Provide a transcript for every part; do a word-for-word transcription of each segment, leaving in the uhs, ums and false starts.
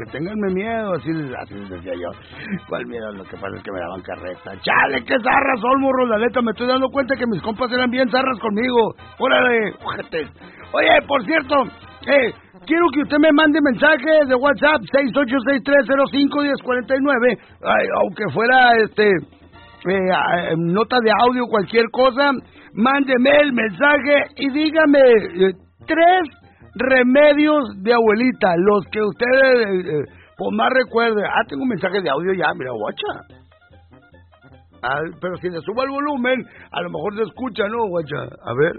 Ténganme miedo, así, así les decía yo. ¿Cuál miedo? Lo que pasa es que me daban carreta. ¡Chale, qué zarras son, morros! La neta, me estoy dando cuenta que mis compas eran bien zarras conmigo. ¡Órale, ojete! Oye, por cierto, eh, quiero que usted me mande mensaje de WhatsApp seis ocho seis tres cero cinco uno cero cuatro nueve, ay, aunque fuera, este, eh, nota de audio, cualquier cosa, mándeme el mensaje y dígame eh, tres remedios de abuelita, los que ustedes eh, eh, pues más recuerden. Ah, tengo un mensaje de audio ya, mira, guacha. Ah, pero si le subo el volumen, a lo mejor se escucha, ¿no, guacha? A ver.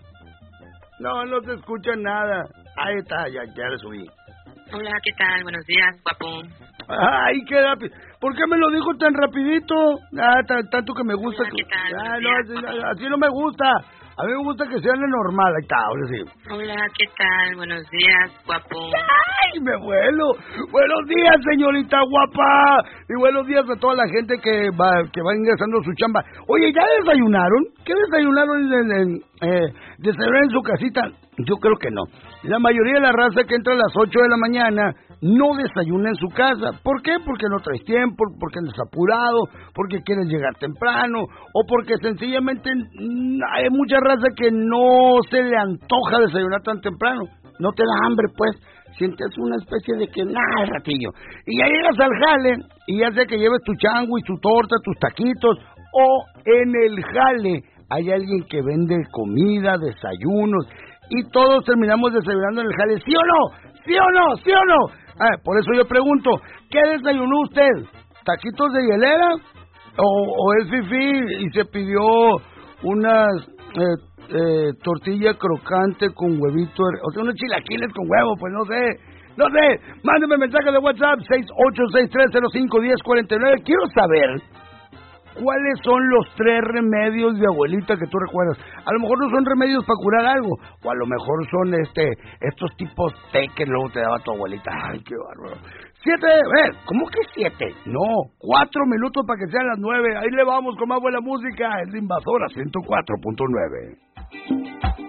No, no se escucha nada. Ahí está, ya, ya le subí. Hola, ¿qué tal? Buenos días, guapo. Ay, qué rápido. ¿Por qué me lo dijo tan rapidito? Ah, t- tanto que me gusta. Hola, ¿qué tal? Ah, Buenos no, días, así, guapo. así no me gusta. A mí me gusta que sea lo normal. Ahí está, ahora sí. Hola, ¿qué tal? Buenos días, guapo. ¡Ay, me vuelo! Buenos días, señorita guapa. Y buenos días a toda la gente que va que va ingresando a su chamba. Oye, ¿ya desayunaron? ¿Qué desayunaron en, en, eh, desayunaron en su casita? Yo creo que no. La mayoría de la raza que entra a las ocho de la mañana no desayuna en su casa. ¿Por qué? Porque no traes tiempo, porque andas apurado, porque quieres llegar temprano, o porque sencillamente mm, hay mucha raza que no se le antoja desayunar tan temprano. No te da hambre, pues. Sientes una especie de que nada, ratillo. Y ya llegas al jale, y ya sea que lleves tu chango y tu torta, tus taquitos, o en el jale hay alguien que vende comida, desayunos, y todos terminamos desayunando en el jale, ¿sí o no? ¿Sí o no? ¿Sí o no? Ah, por eso yo pregunto, ¿qué desayunó usted? ¿Taquitos de hielera? ¿O, o es fifí y se pidió unas eh, eh, tortilla crocante con huevito, o sea, unos chilaquiles con huevo? Pues no sé, no sé. Mándeme mensaje de WhatsApp seis ocho seis tres cero cinco uno cero cuatro nueve. Quiero saber ¿cuáles son los tres remedios de abuelita que tú recuerdas? A lo mejor no son remedios para curar algo, o a lo mejor son este estos tipos té que luego te daba tu abuelita. Ay, qué bárbaro. Siete, eh, ¿cómo que siete? No, cuatro minutos para que sean las nueve. Ahí le vamos con más buena música. Es la Invasora ciento cuatro punto nueve.